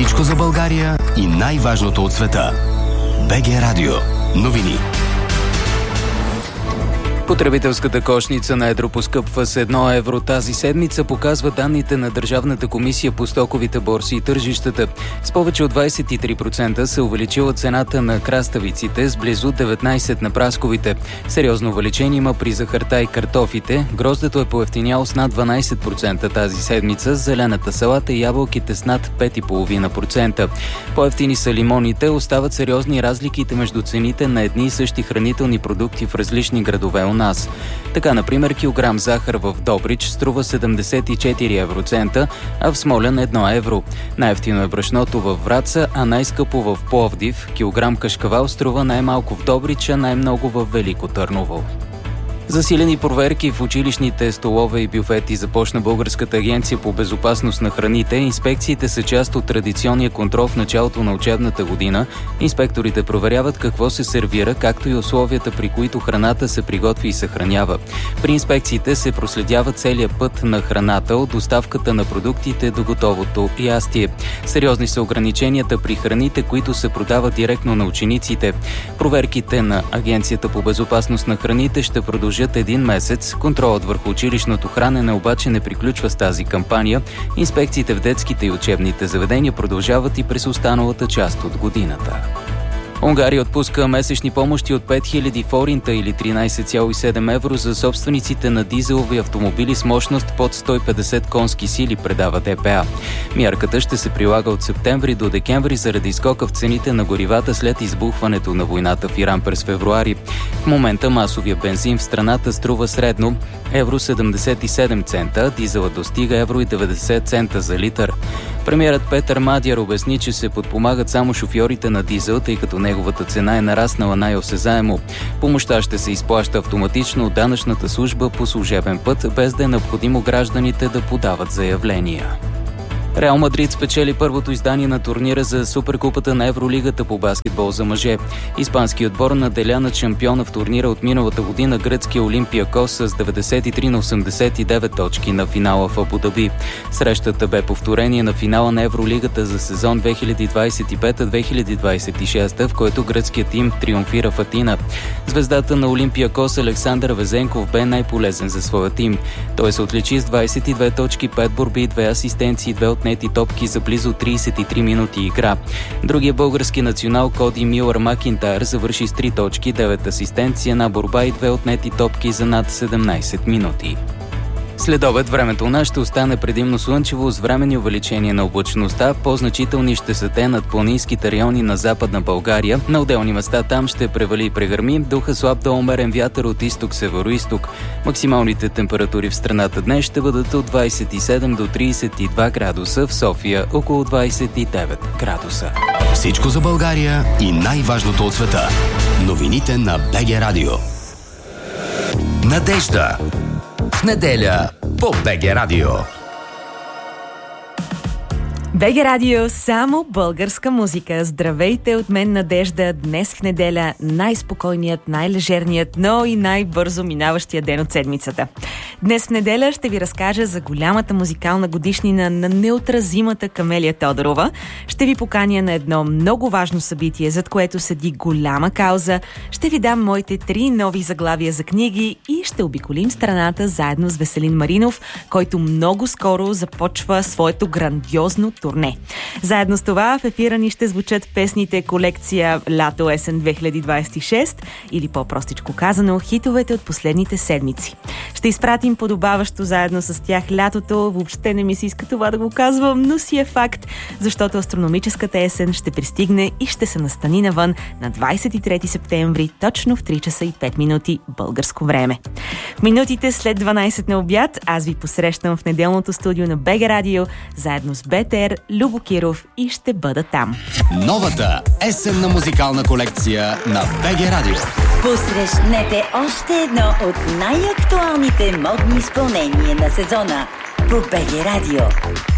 Всичко за България и най-важното от света. БГ Радио. Новини. Потребителската кошница на едро поскъпва с 1 евро тази седмица, показва данните на Държавната комисия по стоковите борси и тържищата. С повече от 23% се увеличила цената на краставиците, с близо 19% на прасковите. Сериозно увеличение има при захарта и картофите. Гроздето е поевтиняло с над 12% тази седмица, зелената салата и ябълките с над 5,5%. По-евтини са лимоните, остават сериозни разликите между цените на едни и същи хранителни продукти в различни градове у нас. Така, например, килограм захар в Добрич струва 74 евроцента, а в Смолян 1 евро. Най-евтино е брашното във Враца, а най-скъпо в Пловдив. Килограм кашкавал струва най-малко в Добрич, а най-много в Велико Търново. Засилени проверки в училищните столове и бюфети започна Българската агенция по безопасност на храните. Инспекциите са част от традиционния контрол в началото на учебната година. Инспекторите проверяват какво се сервира, както и условията, при които храната се приготви и съхранява. При инспекциите се проследява целият път на храната, от доставката на продуктите до готовото ястие. Сериозни са ограниченията при храните, които се продават директно на учениците. Проверките на Агенцията по безопасност на храните ще продължат един месец. Контролът върху училищното хранене обаче не приключва с тази кампания. Инспекциите в детските и учебните заведения продължават и през останалата част от годината. Унгария отпуска месечни помощи от 5000 форинта или 13,7 евро за собствениците на дизелови автомобили с мощност под 150 конски сили, предава ДПА. Мярката ще се прилага от септември до декември заради скока в цените на горивата след избухването на войната в Иран през февруари. В момента масовия бензин в страната струва средно евро 77 цента, дизелът достига евро 90 цента за литър. Премиерът Петър Мадяр обясни, че се подпомагат само шофьорите на дизел, тъй като неговата цена е нараснала най-осезаемо. Помощта ще се изплаща автоматично от данъчната служба по служебен път, без да е необходимо гражданите да подават заявления. Реал Мадрид спечели първото издание на турнира за Суперкупата на Евролигата по баскетбол за мъже. Испанският отбор наделя на шампиона в турнира от миналата година гръцкия Олимпиакос с 93-89 точки на финала в Абу Даби. Срещата бе повторение на финала на Евролигата за сезон 2025-2026, в който гръцкият тим триумфира в Атина. Звездата на Олимпиакос Александър Везенков бе най-полезен за своя тим. Той се отличи с 22 точки, 5 борби, 2 асистенции, 2 отнети топки за близо 33 минути игра. Другия български национал Коди Милър Макинтайр завърши с 3 точки, 9 асистенции, 1 борба и 2 отнети топки за над 17 минути. След обед времето у нас ще остане предимно слънчево с временни увеличения на облачността. По-значителни ще са те над планинските райони на Западна България. На отделни места там ще превали и прегърми. Духа слаб до умерен вятър от изток-североизток. Максималните температури в страната днес ще бъдат от 27 до 32 градуса, в София около 29 градуса. Всичко за България и най-важното от света. Новините на БГ Радио. Надежда. В неделя по БГ Радио. БГ Радио, само българска музика. Здравейте от мен, Надежда. Днес в неделя най-спокойният, най-лежерният, но и най-бързо минаващия ден от седмицата. Днес в неделя ще ви разкажа за голямата музикална годишнина на неотразимата Камелия Тодорова. Ще ви поканя на едно много важно събитие, зад което седи голяма кауза. Ще ви дам моите 3 нови заглавия за книги и ще обиколим страната заедно с Веселин Маринов, който много скоро започва своето грандиозно турне. Заедно с това в ефира ни ще звучат песните колекция Лято-есен 2026 или по-простичко казано хитовете от последните седмици. Ще изпратим подобаващо заедно с тях лятото. Въобще не ми се иска това да го казвам, но си е факт, защото астрономическата есен ще пристигне и ще се настани навън на 23 септември, точно в 3 часа и 5 минути българско време. В минутите след 12 на обяд аз ви посрещам в неделното студио на БГ Радио заедно с БТР, Любо Киров и ще бъда там. Новата есенна музикална колекция на БГ Радио. Посрещнете още едно от най-актуалните модни изпълнения на сезона по БГ Радио.